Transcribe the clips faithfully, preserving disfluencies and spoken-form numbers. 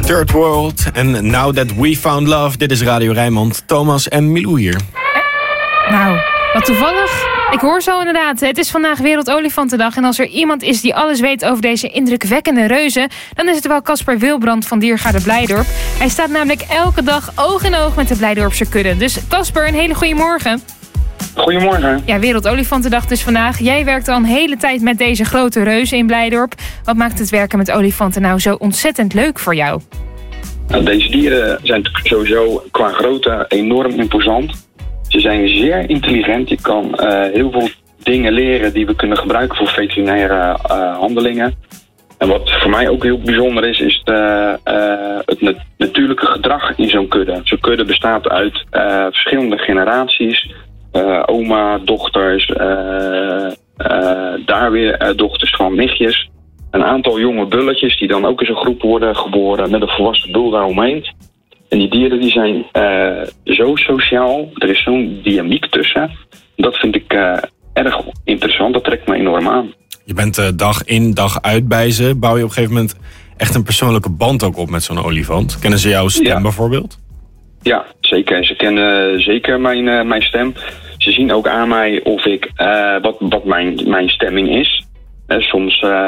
Third World en Now That We Found Love. Dit is Radio Rijnmond. Thomas en Milou hier. Nou, wat toevallig. Ik hoor zo inderdaad. Het is vandaag Wereldolifantendag. En als er iemand is die alles weet over deze indrukwekkende reuzen, dan is het wel Casper Wilbrand van Diergaarde Blijdorp. Hij staat namelijk elke dag oog in oog met de Blijdorpse kudde. Dus Casper, een hele goede morgen. Goedemorgen. Ja, Wereldolifantendag dus vandaag. Jij werkt al een hele tijd met deze grote reuzen in Blijdorp. Wat maakt het werken met olifanten nou zo ontzettend leuk voor jou? Nou, deze dieren zijn sowieso qua grootte enorm imposant. Ze zijn zeer intelligent. Je kan uh, heel veel dingen leren die we kunnen gebruiken voor veterinaire uh, handelingen. En wat voor mij ook heel bijzonder is, is de, uh, het nat- natuurlijke gedrag in zo'n kudde. Zo'n kudde bestaat uit uh, verschillende generaties. Uh, oma, dochters, uh, uh, daar weer uh, dochters van nichtjes. Een aantal jonge bulletjes die dan ook in zo'n groep worden geboren met een volwassen bul daaromheen. En die dieren die zijn uh, zo sociaal, er is zo'n dynamiek tussen. Dat vind ik uh, erg interessant, dat trekt me enorm aan. Je bent uh, dag in, dag uit bij ze. Bouw je op een gegeven moment echt een persoonlijke band ook op met zo'n olifant? Kennen ze jouw stem ja. bijvoorbeeld? Ja, zeker. Ze kennen zeker mijn, uh, mijn stem. Ze zien ook aan mij of ik, uh, wat, wat mijn, mijn stemming is. Uh, soms uh,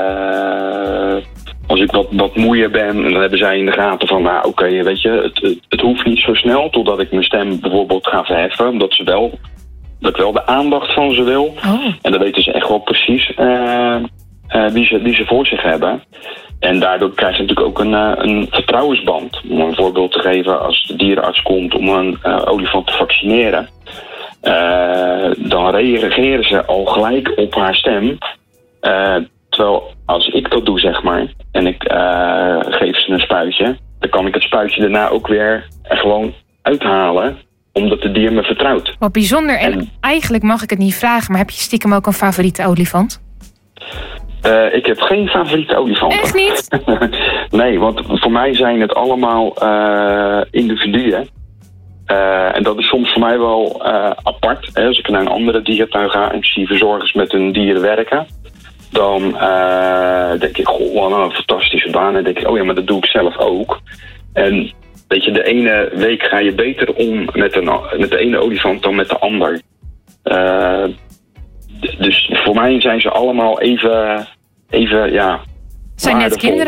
uh, als ik wat, wat moeier ben, dan hebben zij in de gaten van, nou oké, okay, weet je, het, het, het hoeft niet zo snel totdat ik mijn stem bijvoorbeeld ga verheffen, omdat ze wel, dat ik wel de aandacht van ze wil. Oh. En dan weten ze echt wel precies uh, uh, wie, ze, wie ze voor zich hebben. En daardoor krijg je natuurlijk ook een, uh, een vertrouwensband. Om een voorbeeld te geven, als de dierenarts komt om een uh, olifant te vaccineren, uh, dan reageren ze al gelijk op haar stem. Uh, terwijl als ik dat doe, zeg maar, en ik uh, geef ze een spuitje, dan kan ik het spuitje daarna ook weer gewoon uithalen, omdat de dier me vertrouwt. Wat bijzonder. En, en eigenlijk mag ik het niet vragen, maar heb je stiekem ook een favoriete olifant? Uh, ik heb geen favoriete olifanten. Echt niet? Nee, want voor mij zijn het allemaal uh, individuen. Uh, en dat is soms voor mij wel uh, apart. Hè. Als ik naar een andere dierentuin ga en ik zie verzorgers met hun dieren werken, dan uh, denk ik, goh, wat een fantastische baan. En dan denk ik, oh ja, maar dat doe ik zelf ook. En weet je, de ene week ga je beter om met, een, met de ene olifant dan met de ander. Uh, d- dus voor mij zijn ze allemaal even, even ja, zijn net kinderen.